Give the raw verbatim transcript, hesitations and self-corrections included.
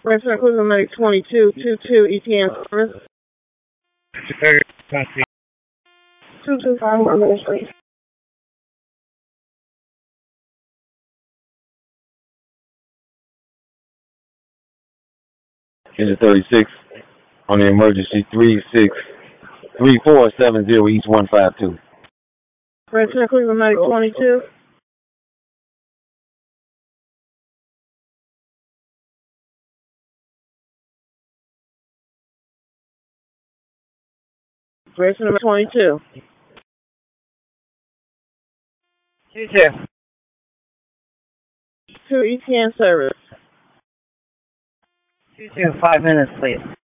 Resident Cleveland Medic twenty-two two two E T N service. two two five one minutes, please. Engine thirty-six on the emergency three six three four seven zero East one five two. Resident Cleveland Medic twenty-two. Resident twenty-two. two two. two E T N service. two two, five minutes, please.